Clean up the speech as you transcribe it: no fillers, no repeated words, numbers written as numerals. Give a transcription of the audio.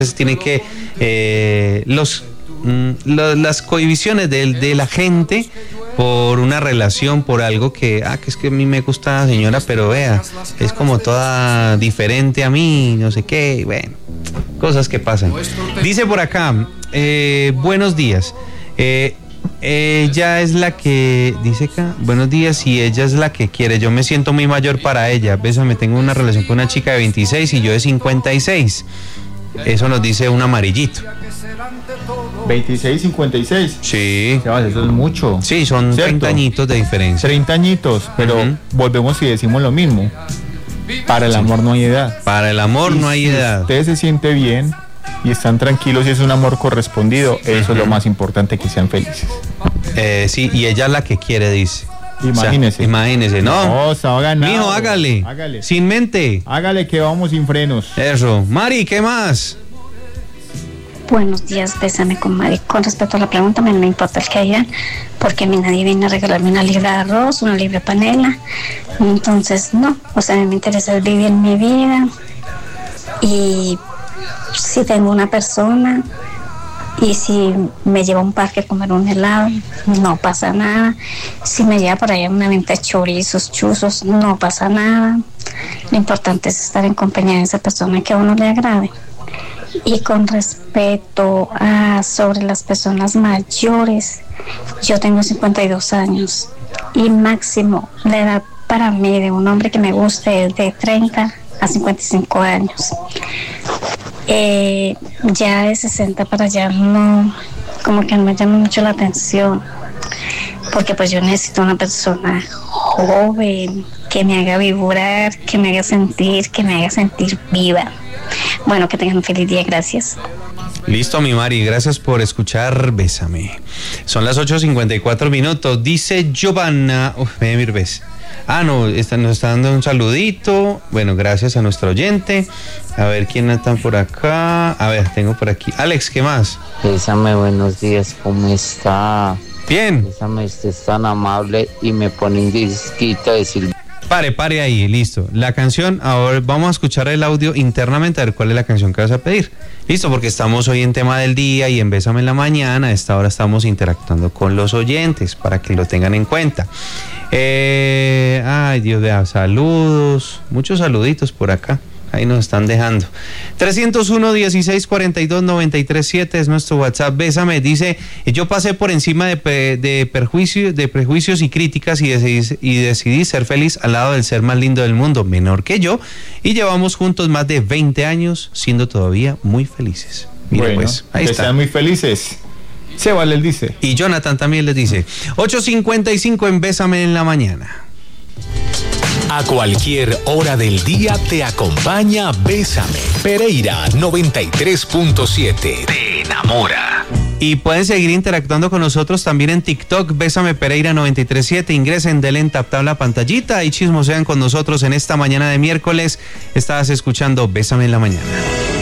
tiene que las cohibiciones de la gente por una relación, por algo que es que a mí me gusta la señora, pero vea, es como toda diferente a mí, no sé qué, bueno, cosas que pasan. Dice por acá, buenos días, ella es la que, dice acá, buenos días, y ella es la que quiere, yo me siento muy mayor para ella, bésame, tengo una relación con una chica de 26 y yo de 56, eso nos dice un amarillito. 26, 56. Sí. Sebas, eso es mucho. Sí, son 30 añitos de diferencia. 30 añitos, pero volvemos y decimos lo mismo. Para el amor no hay edad. Para el amor no hay edad. Si usted se siente bien y están tranquilos y es un amor correspondido, eso es lo más importante, que sean felices. Sí, y ella es la que quiere, dice. Imagínese. O sea, imagínese, ¿no? No, estaba ganado. Mijo, hágale. Sin mente. Hágale que vamos sin frenos. Eso. Mari, ¿qué más? Buenos días, bésame con Mari. Con respecto a la pregunta, me importa el que hayan, porque a mí nadie viene a regalarme una libra de arroz, una libra de panela. Entonces, no. O sea, a mí me interesa vivir mi vida. Y si tengo una persona y si me lleva a un parque a comer un helado, no pasa nada. Si me lleva por allá a una venta de chorizos, chuzos, no pasa nada. Lo importante es estar en compañía de esa persona que a uno le agrade. Y con respecto a sobre las personas mayores, yo tengo 52 años y máximo la edad para mí de un hombre que me guste es de 30 a 55 años. Ya de 60 para allá no, como que no me llama mucho la atención, porque pues yo necesito una persona joven que me haga vibrar, que me haga sentir viva. Bueno, que tengan un feliz día, gracias. Listo, mi Mari, gracias por escuchar Bésame. Son las 8:54. Dice Giovanna, nos está dando un saludito. Bueno, gracias a nuestro oyente. A ver quién está por acá. A ver, tengo por aquí. Alex, ¿qué más? Bésame, buenos días, ¿cómo está? Bien. Bésame, usted es tan amable y me pone un disquito de Silvia. Pare ahí, listo. La canción, ahora vamos a escuchar el audio internamente a ver cuál es la canción que vas a pedir. Listo, porque estamos hoy en tema del día y en Bésame en la mañana. A esta hora estamos interactuando con los oyentes para que lo tengan en cuenta. Ay, Dios mío, saludos, muchos saluditos por acá. Ahí nos están dejando. 301-1642-937 es nuestro WhatsApp. Bésame, dice, yo pasé por encima de prejuicios y críticas y decidí ser feliz al lado del ser más lindo del mundo, menor que yo, y llevamos juntos más de 20 años siendo todavía muy felices. Mira, bueno, pues, ahí está. Sean muy felices. Sebas les dice. Y Jonathan también les dice. 8:55 en Bésame en la mañana. A cualquier hora del día te acompaña Bésame. Pereira 93.7. Te enamora. Y pueden seguir interactuando con nosotros también en TikTok, Bésame Pereira 93.7. Ingresen, denle en tap la pantallita y chismosean con nosotros en esta mañana de miércoles. Estabas escuchando Bésame en la mañana.